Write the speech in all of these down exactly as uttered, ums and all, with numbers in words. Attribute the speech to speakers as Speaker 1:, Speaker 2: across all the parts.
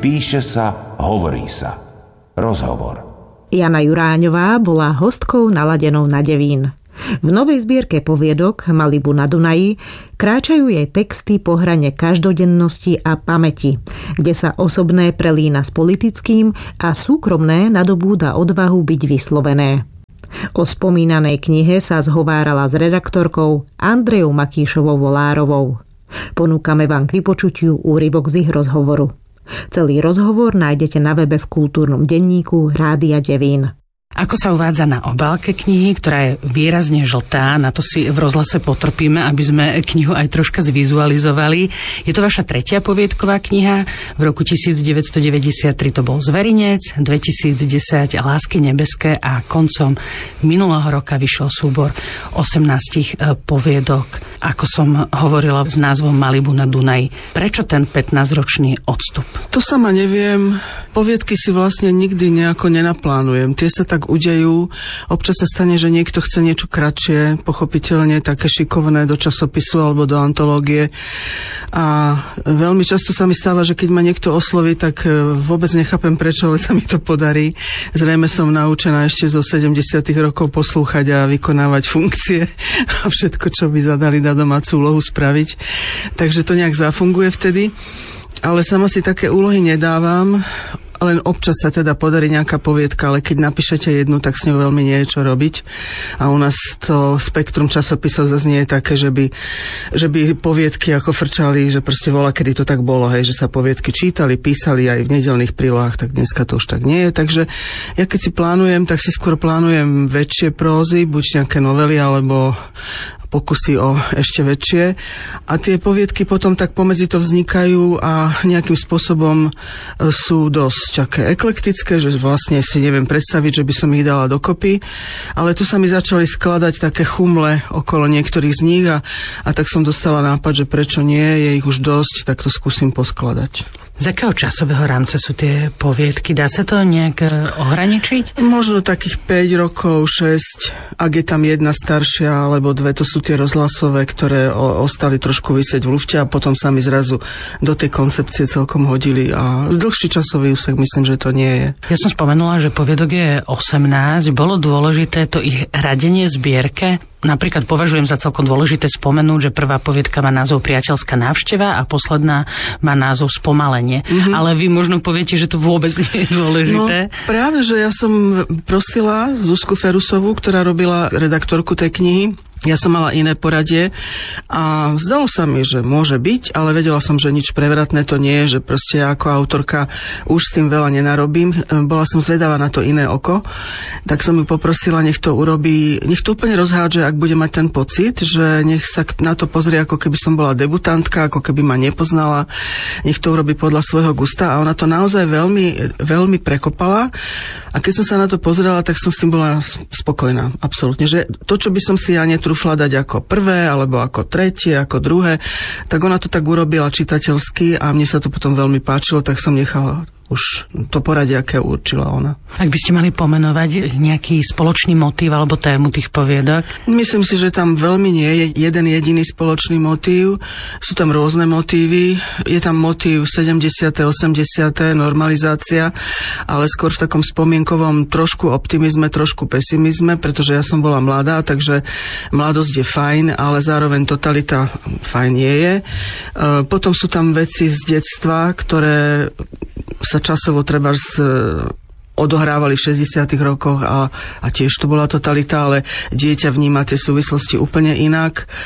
Speaker 1: Píše sa, hovorí sa. Rozhovor.
Speaker 2: Jana Juráňová bola hostkou naladenou na Devín. V novej zbierke poviedok Malibu na Dunaji kráčajú jej texty po hrane každodennosti a pamäti, kde sa osobné prelína s politickým a súkromné nadobúda odvahu byť vyslovené. O spomínanej knihe sa zhovárala s redaktorkou Andreou Makíšovou Volárovou. Ponúkame vám k vypočutiu úryvok z ich rozhovoru. Celý rozhovor nájdete na webe v kultúrnom denníku Rádia Devín.
Speaker 3: Ako sa uvádza na obálke knihy, ktorá je výrazne žltá, na to si v rozhlase potrpíme, aby sme knihu aj troška zvizualizovali. Je to vaša tretia poviedková kniha. V roku devätnásťstodeväťdesiattri to bol Zverinec, dvetisícdesať Lásky nebeské a koncom minulého roka vyšiel súbor osemnásť poviedok, ako som hovorila, s názvom Malibu na Dunaji. Prečo ten pätnásťročný odstup?
Speaker 4: To sama neviem. Poviedky si vlastne nikdy nejako nenaplánujem. Tie sa tak udejú. Občas sa stane, že niekto chce niečo kratšie, pochopiteľne také šikovné do časopisu alebo do antológie. A veľmi často sa mi stáva, že keď ma niekto osloví, tak vôbec nechápem prečo, ale sa mi to podarí. Zrejme som naučená ešte zo sedemdesiatych rokov poslúchať a vykonávať funkcie a všetko, čo by zadali na domácu úlohu spraviť. Takže to nejak zafunguje vtedy. Ale sama si také úlohy nedávam. Len občas sa teda podarí nejaká poviedka, ale keď napíšete jednu, tak s ňou veľmi nie je čo robiť. A u nás to spektrum časopisov zase nie je také, že by, že by poviedky ako frčali, že proste volá, kedy to tak bolo, hej, že sa poviedky čítali, písali aj v nedeľných prílohách, tak dneska to už tak nie je. Takže ja keď si plánujem, tak si skôr plánujem väčšie prózy, buď nejaké novely, alebo pokusy o ešte väčšie. A tie poviedky potom tak pomedzi to vznikajú a nejakým spôsobom sú dosť také eklektické, že vlastne si neviem predstaviť, že by som ich dala dokopy. Ale tu sa mi začali skladať také chumle okolo niektorých z nich a, a tak som dostala nápad, že prečo nie, je ich už dosť, tak to skúsim poskladať.
Speaker 3: Z akého časového rámca sú tie poviedky? Dá sa to nejak ohraničiť?
Speaker 4: Možno takých päť rokov, šesť, ak je tam jedna staršia, alebo dve, to sú tie rozhlasové, ktoré o, ostali trošku visieť v lufte a potom sa mi zrazu do tej koncepcie celkom hodili a dlhší časový úsek myslím, že to nie je.
Speaker 3: Ja som spomenula, že poviedok je osemnásť. Bolo dôležité to ich radenie v zbierke? Napríklad považujem za celkom dôležité spomenúť, že prvá poviedka má názov Priateľská návšteva a posledná má názov Spomalenie. Mm-hmm. Ale vy možno poviete, že to vôbec nie je dôležité.
Speaker 4: No práve, že ja som prosila Zuzku Ferusovú, ktorá robila redaktorku tej knihy. Ja som mala iné poradie a zdalo sa mi, že môže byť, ale vedela som, že nič prevratné to nie je, že proste ako autorka už s tým veľa nenarobím. Bola som zvedavá na to iné oko, tak som ju poprosila, nech to urobí, nech to úplne rozhádže, ak bude mať ten pocit, že nech sa na to pozrie, ako keby som bola debutantka, ako keby ma nepoznala, nech to urobí podľa svojho gusta a ona to naozaj veľmi, veľmi prekopala a keď som sa na to pozrela, tak som s tým bola spokojná, absolútne, že to, čo by som si ja netrúfla dať ako prvé, alebo ako tretie, ako druhé, tak ona to tak urobila čitateľsky a mne sa to potom veľmi páčilo, tak som nechala už to poradie, aké určila ona.
Speaker 3: Ak by ste mali pomenovať nejaký spoločný motív alebo tému tých poviedok?
Speaker 4: Myslím si, že tam veľmi nie je jeden jediný spoločný motív. Sú tam rôzne motívy. Je tam motív sedemdesiate osemdesiate normalizácia, ale skôr v takom spomienkovom trošku optimizme, trošku pesimizme, pretože ja som bola mladá, takže mladosť je fajn, ale zároveň totalita fajn nie je. Potom sú tam veci z detstva, ktoré sa časovo treba z, odohrávali v šesťdesiatych rokoch a, a tiež to bola totalita, ale dieťa vníma tie súvislosti úplne inak. E,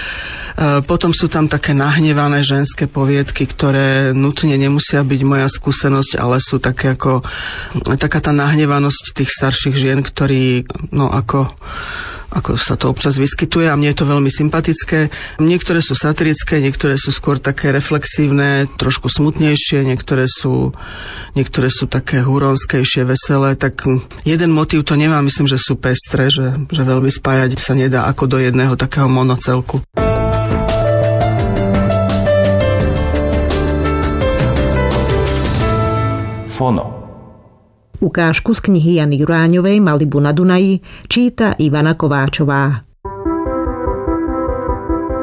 Speaker 4: potom sú tam také nahnevané ženské poviedky, ktoré nutne nemusia byť moja skúsenosť, ale sú také ako taká tá nahnevanosť tých starších žien, ktorí, no ako ako sa to občas vyskytuje a mne je to veľmi sympatické. Niektoré sú satirické, niektoré sú skôr také reflexívne, trošku smutnejšie, niektoré sú, niektoré sú také huronskejšie, veselé. Tak jeden motív to nemá, myslím, že sú pestré, že, že veľmi spájať sa nedá ako do jedného takého monocelku.
Speaker 1: Fono.
Speaker 2: Ukážku z knihy Jany Juráňovej Malibu na Dunaji číta Ivana Kováčová.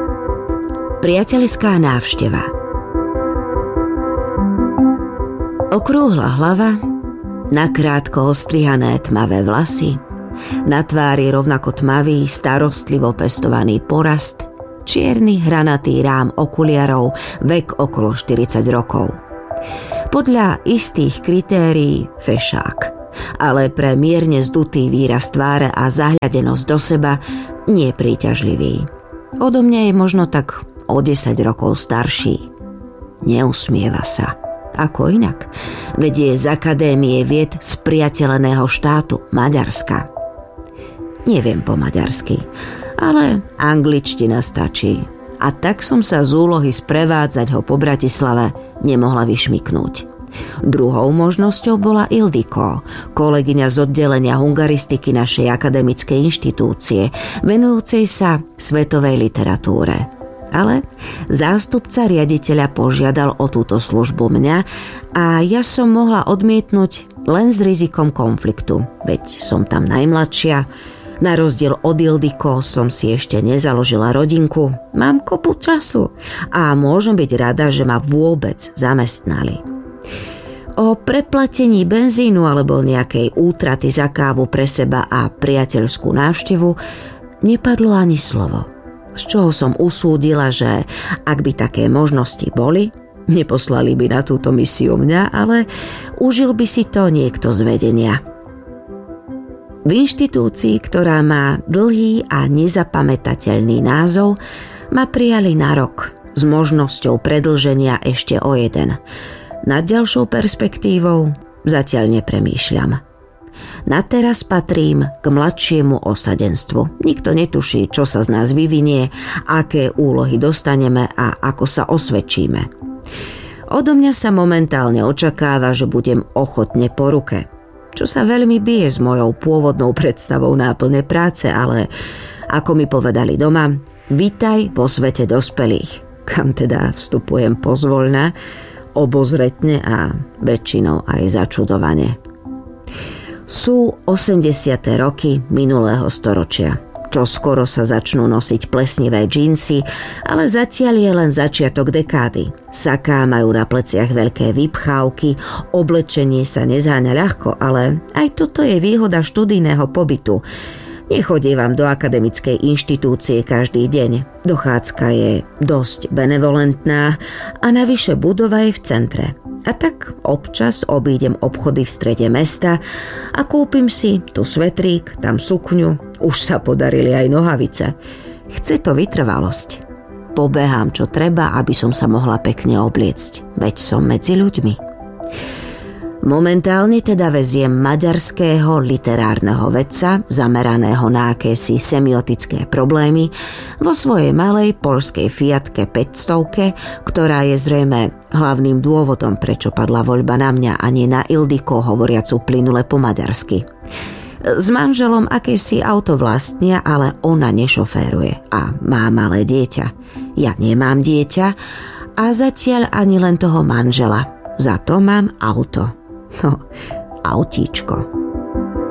Speaker 5: Priateľská návšteva. Okrúhla hlava, nakrátko ostrihané tmavé vlasy, na tvári rovnako tmavý, starostlivo pestovaný porast, čierny hranatý rám okuliarov, vek okolo štyridsať rokov. Podľa istých kritérií fešák, ale pre mierne zdutý výraz tváre a zahľadenosť do seba nie príťažlivý. Odo mňa je možno tak o desať rokov starší. Neusmieva sa. Ako inak? Veď je z Akadémie vied spriateľeného štátu Maďarska. Neviem po maďarsky, ale angličtina stačí. A tak som sa z úlohy sprevádzať ho po Bratislave nemohla vyšmyknúť. Druhou možnosťou bola Ildiko, kolegyňa z oddelenia hungaristiky našej akademickej inštitúcie, venujúcej sa svetovej literatúre. Ale zástupca riaditeľa požiadal o túto službu mňa a ja som mohla odmietnúť len s rizikom konfliktu, veď som tam najmladšia. Na rozdiel od Ildiko som si ešte nezaložila rodinku, mám kopu času a môžem byť rada, že ma vôbec zamestnali. O preplatení benzínu alebo nejakej útraty za kávu pre seba a priateľskú návštevu nepadlo ani slovo. Z čoho som usúdila, že ak by také možnosti boli, neposlali by na túto misiu mňa, ale užil by si to niekto z vedenia. V inštitúcii, ktorá má dlhý a nezapamätateľný názov, ma prijali na rok s možnosťou predĺženia ešte o jeden. Nad ďalšou perspektívou zatiaľ nepremýšľam. Na teraz patrím k mladšiemu osadenstvu. Nikto netuší, čo sa z nás vyvinie, aké úlohy dostaneme a ako sa osvedčíme. Odo mňa sa momentálne očakáva, že budem ochotne po ruke, čo sa veľmi bije s mojou pôvodnou predstavou náplnej práce, ale ako mi povedali doma, vitaj vo svete dospelých, kam teda vstupujem pozvoľna, obozretne a väčšinou aj začudovane. Sú osemdesiate roky minulého storočia, čo skoro sa začnú nosiť plesnivé džínsy, ale zatiaľ je len začiatok dekády. Saká majú na pleciach veľké vypchávky, oblečenie sa nezháňa ľahko, ale aj toto je výhoda študijného pobytu. Nechodievam do akademickej inštitúcie každý deň. Dochádzka je dosť benevolentná a navyše budova je v centre. A tak občas obídem obchody v strede mesta a kúpim si tu svetrík, tam sukňu, už sa podarili aj nohavice. Chce to vytrvalosť. Pobehám čo treba, aby som sa mohla pekne obliecť, veď som medzi ľuďmi. Momentálne teda veziem maďarského literárneho vedca, zameraného na akési semiotické problémy, vo svojej malej poľskej Fiatke päťsto, ktorá je zrejme hlavným dôvodom, prečo padla voľba na mňa a nie na Ildiko, hovoriacu plynule po maďarsky. S manželom akési auto vlastnia, ale ona nešoféruje a má malé dieťa. Ja nemám dieťa a zatiaľ ani len toho manžela. Za to mám auto. No, autíčko.